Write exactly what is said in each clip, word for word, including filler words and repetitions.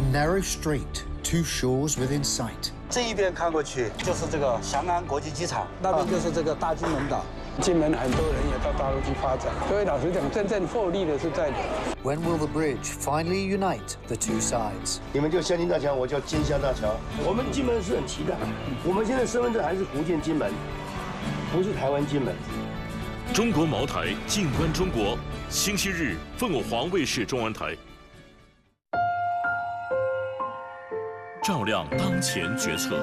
narrow strait, two shores within sight. 这一边看过去就是这个翔安国际机场， 那边就是这个大金门岛。金门很多人也到大陆去发展，所以老实讲，真正获利的是在的。 When will the bridge finally unite the two sides? 你们叫香金大桥，我叫金厦大桥。我们金门是很期待，我们现在身份证还是福建金门，不是台湾金门。 中国茅台，静观中国。星期日，凤凰卫视中文台。照亮当前决策，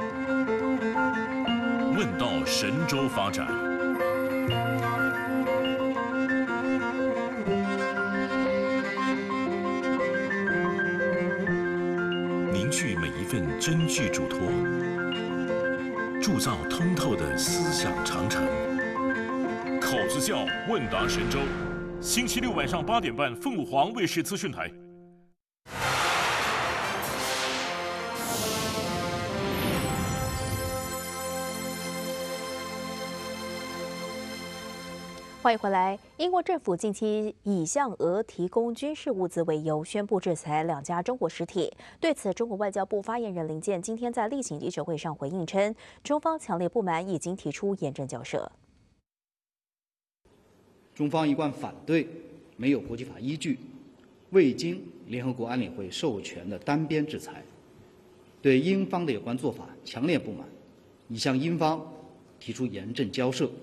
问道神州发展。凝聚每一份真句嘱托，铸造通透的思想长城。口子窖问答神州，星期六晚上八点半，凤凰卫视资讯台。 欢迎回来。英国政府近期以向俄提供军事物资为由，宣布制裁两家中国实体。对此，中国外交部发言人林健今天在例行记者会上回应称，中方强烈不满，已经提出严正交涉。 中方一贯反对没有国际法依据、未经联合国安理会授权的单边制裁，对英方的有关做法强烈不满，已向英方提出严正交涉。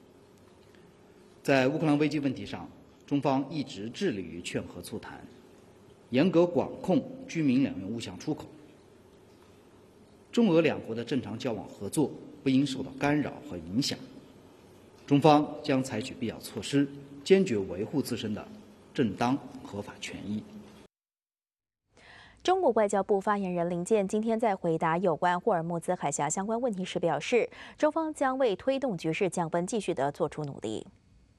在乌克兰危机问题上，中方一直致力于劝和促谈，严格管控居民两用物项出口。中俄两国的正常交往合作不应受到干扰和影响。中方将采取必要措施，坚决维护自身的正当合法权益。 中国外交部发言人林健今天在回答有关霍尔木兹海峡相关问题时表示，中方将为推动局势降温继续地做出努力。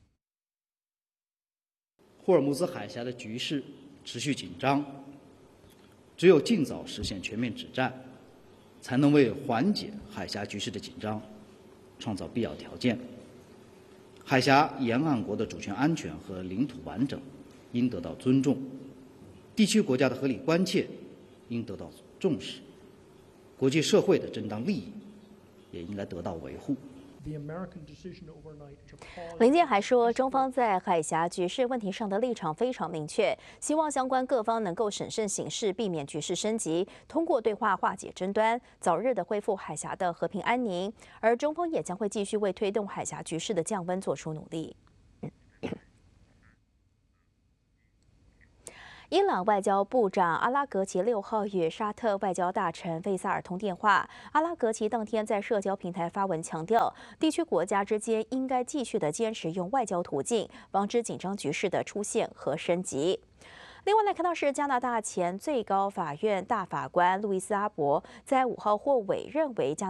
霍尔木兹海峡的局势持续紧张，只有尽早实现全面止战，才能为缓解海峡局势的紧张创造必要条件。海峡沿岸国的主权安全和领土完整应得到尊重，地区国家的合理关切应得到重视，国际社会的正当利益也应该得到维护。 林健还说，中方在海峡局势问题上的立场非常明确，希望相关各方能够审慎行事，避免局势升级，通过对话化解争端，早日的恢复海峡的和平安宁。而中方也将会继续为推动海峡局势的降温做出努力。伊朗外交部长阿拉格齐六号与沙特外交大臣费萨尔通电话。阿拉格齐当天在社交平台发文强调，地区国家之间应该继续的坚持用外交途径，防止紧张局势的出现和升级。另外来看到是加拿大前最高法院大法官路易斯阿伯在五号获委任为加。